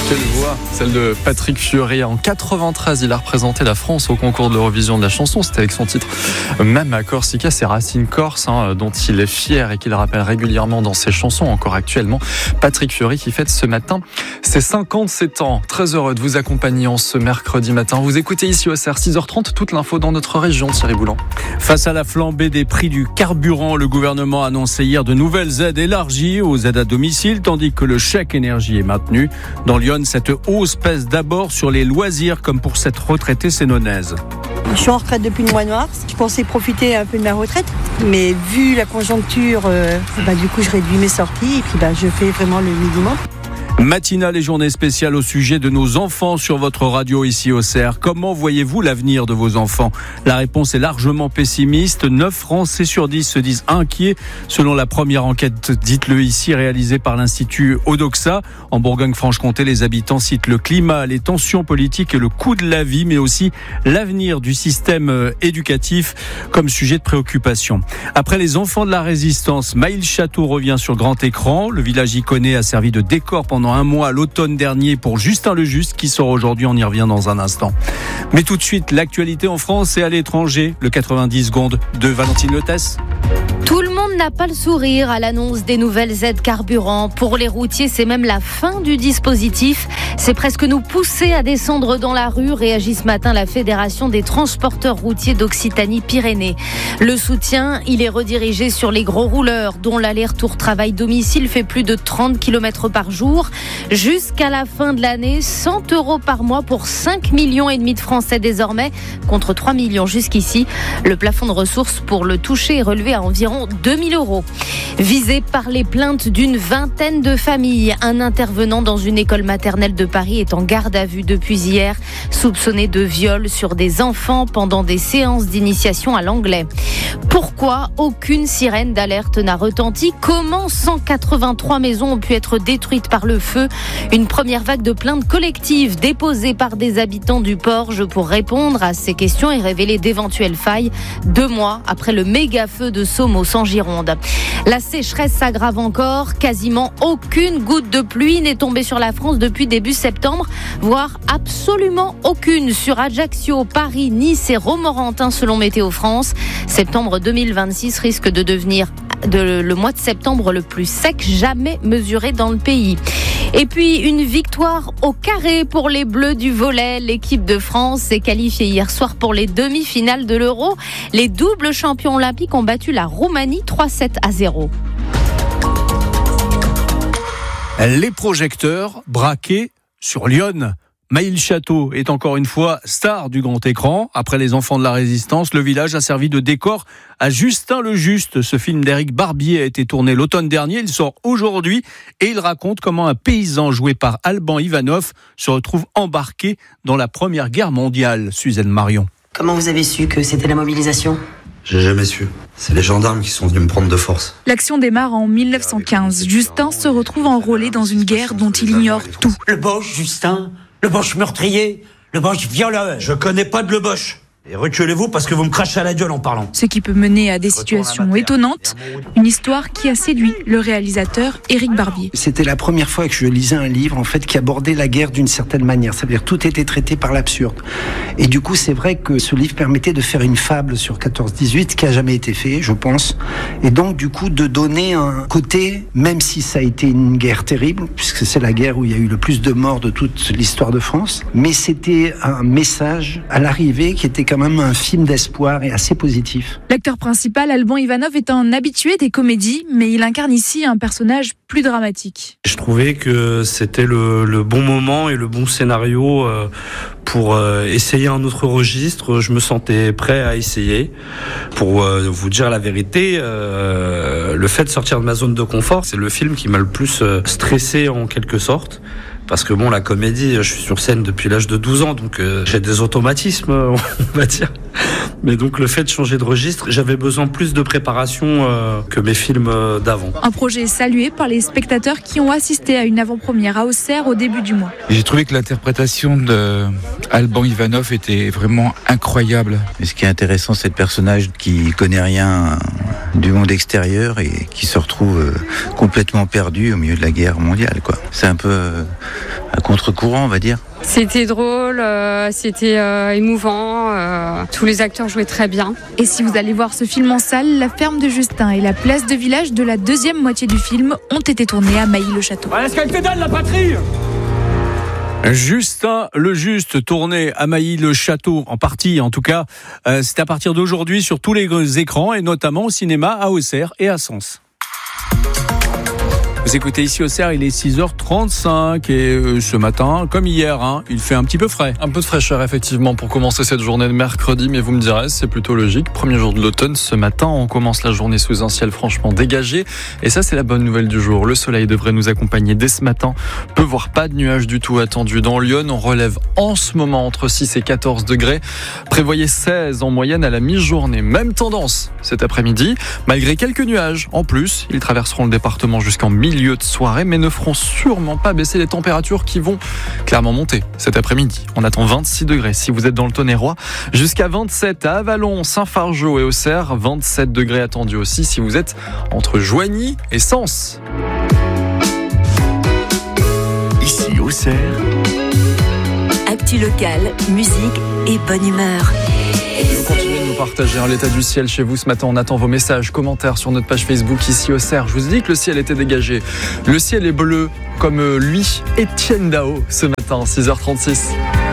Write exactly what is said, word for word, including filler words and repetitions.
Quelle voix, celle de Patrick Fiori. En quatre-vingt-treize, il a représenté la France au concours de l'Eurovision de la chanson. C'était avec son titre Même à Corsica, ses racines corses, hein, dont il est fier et qu'il rappelle régulièrement dans ses chansons, encore actuellement. Patrick Fiori qui fête ce matin ses cinquante-sept ans. Très heureux de vous accompagner en ce mercredi matin. Vous écoutez ici au C R six heures trente, toute l'info dans notre région, Thierry Boulan. Face à la flambée des prix du carburant, le gouvernement a annoncé hier de nouvelles aides élargies aux aides à domicile, tandis que le chèque énergie est maintenu. Dans Lyon, cette hausse pèse d'abord sur les loisirs, comme pour cette retraitée sénonaise. Je suis en retraite depuis le mois de mars. Je pensais profiter un peu de ma retraite, mais vu la conjoncture, euh, bah, du coup, je réduis mes sorties et puis bah, je fais vraiment le minimum. Matinale et journée spéciale au sujet de nos enfants sur votre radio ici au C R. Comment voyez-vous l'avenir de vos enfants ? La réponse est largement pessimiste. neuf Français sur dix se disent inquiets selon la première enquête, dites-le ici, réalisée par l'Institut Odoxa. En Bourgogne-Franche-Comté, les habitants citent le climat, les tensions politiques et le coût de la vie, mais aussi l'avenir du système éducatif comme sujet de préoccupation. Après les enfants de la résistance, Maïl Château revient sur grand écran. Le village iconé a servi de décor pendant un mois l'automne dernier pour Justin Le Juste qui sort aujourd'hui, on y revient dans un instant. Mais tout de suite, l'actualité en France et à l'étranger, le quatre-vingt-dix secondes de Valentine Lotès. Tout le monde n'a pas le sourire à l'annonce des nouvelles aides carburant. Pour les routiers, c'est même la fin du dispositif. C'est presque nous pousser à descendre dans la rue, réagit ce matin la Fédération des transporteurs routiers d'Occitanie-Pyrénées. Le soutien, il est redirigé sur les gros rouleurs, dont l'aller-retour travail-domicile fait plus de trente kilomètres par jour. Jusqu'à la fin de l'année, cent euros par mois pour cinq millions et demi de Français désormais, contre trois millions jusqu'ici. Le plafond de ressources pour le toucher est relevé à environ deux mille euros. Visé par les plaintes d'une vingtaine de familles, un intervenant dans une école maternelle de Paris est en garde à vue depuis hier, soupçonné de viol sur des enfants pendant des séances d'initiation à l'anglais. Pourquoi aucune sirène d'alerte n'a retenti ? Comment cent quatre-vingt-trois maisons ont pu être détruites par le feu ? Une première vague de plaintes collectives déposées par des habitants du Porge pour répondre à ces questions et révéler d'éventuelles failles, deux mois après le méga feu de Somos en Gironde. La sécheresse s'aggrave encore. Quasiment aucune goutte de pluie n'est tombée sur la France depuis début septembre, voire absolument aucune sur Ajaccio, Paris, Nice et Romorantin selon Météo France. Septembre deux mille vingt-six risque de devenir de, le mois de septembre le plus sec jamais mesuré dans le pays. Et puis une victoire au carré pour les Bleus du volley. L'équipe de France s'est qualifiée hier soir pour les demi-finales de l'Euro. Les doubles champions olympiques ont battu la Roumanie trois sept à zéro. Les projecteurs braqués sur Lyon. Maïl Château est encore une fois star du grand écran. Après les enfants de la résistance, le village a servi de décor à Justin Le Juste. Ce film d'Éric Barbier a été tourné l'automne dernier. Il sort aujourd'hui et il raconte comment un paysan joué par Alban Ivanov se retrouve embarqué dans la Première Guerre mondiale. Suzanne Marion. Comment vous avez su que c'était la mobilisation ? J'ai jamais su. C'est les gendarmes qui sont venus me prendre de force. L'action démarre en mille neuf cent quinze. Justin se retrouve enrôlé dans une guerre dont il ignore tout. Le Boche, Justin ? Le Boche meurtrier, le Boche violeur. Je connais pas de le Boche. Et reculez-vous parce que vous me crachez à la gueule en parlant. Ce qui peut mener à des situations étonnantes. Une histoire qui a séduit le réalisateur Éric Barbier. C'était la première fois que je lisais un livre en fait qui abordait la guerre d'une certaine manière. C'est-à-dire tout était traité par l'absurde. Et du coup, c'est vrai que ce livre permettait de faire une fable sur quatorze dix-huit qui a jamais été fait, je pense. Et donc du coup de donner un côté, même si ça a été une guerre terrible, puisque c'est la guerre où il y a eu le plus de morts de toute l'histoire de France, mais c'était un message à l'arrivée qui était quand même un film d'espoir et assez positif. L'acteur principal, Alban Ivanov, est un habitué des comédies, mais il incarne ici un personnage plus dramatique. Je trouvais que c'était le, le bon moment et le bon scénario pour essayer un autre registre. Je me sentais prêt à essayer. Pour vous dire la vérité, le fait de sortir de ma zone de confort, c'est le film qui m'a le plus stressé en quelque sorte. Parce que bon, la comédie, je suis sur scène depuis l'âge de douze ans, donc euh, j'ai des automatismes, on va dire. Mais donc le fait de changer de registre, j'avais besoin plus de préparation euh, que mes films euh, d'avant. Un projet salué par les spectateurs qui ont assisté à une avant-première à Auxerre au début du mois. J'ai trouvé que l'interprétation d'Alban Ivanov était vraiment incroyable. Et ce qui est intéressant, c'est le personnage qui connaît rien du monde extérieur et qui se retrouve complètement perdu au milieu de la guerre mondiale, quoi. C'est un peu à contre-courant, on va dire. C'était drôle, euh, c'était euh, émouvant, euh, tous les acteurs jouaient très bien. Et si vous allez voir ce film en salle, la ferme de Justin et la place de village de la deuxième moitié du film ont été tournés à Mailly-le-Château. Voilà ce qu'elle te donne, la patrie! Justin le Juste, tourné à Mailly-le-Château, en partie en tout cas. Euh, c'est à partir d'aujourd'hui sur tous les écrans et notamment au cinéma à Auxerre et à Sens. Vous écoutez ici au Auxerre, il est six heures trente-cinq et euh, ce matin, comme hier, hein, il fait un petit peu frais. Un peu de fraîcheur effectivement pour commencer cette journée de mercredi, mais vous me direz, c'est plutôt logique. Premier jour de l'automne, ce matin, on commence la journée sous un ciel franchement dégagé. Et ça, c'est la bonne nouvelle du jour. Le soleil devrait nous accompagner dès ce matin. Peu voire pas de nuages du tout attendus dans Lyon. On relève en ce moment entre six et quatorze degrés. Prévoyez seize en moyenne à la mi-journée. Même tendance cet après-midi. Malgré quelques nuages en plus, ils traverseront le département jusqu'en milieu de soirée, mais ne feront sûrement pas baisser les températures qui vont clairement monter cet après-midi. On attend vingt-six degrés si vous êtes dans le Tonnerrois, jusqu'à vingt-sept à Avallon, Saint-Fargeau et Auxerre, vingt-sept degrés attendus aussi si vous êtes entre Joigny et Sens. Ici Auxerre, actu locale, musique et bonne humeur. Continuez de nous partager hein, l'état du ciel chez vous ce matin. On attend vos messages, commentaires sur notre page Facebook ici au Auxerre. Je vous ai dit que le ciel était dégagé. Le ciel est bleu comme lui, Étienne Dao, ce matin, six heures trente-six.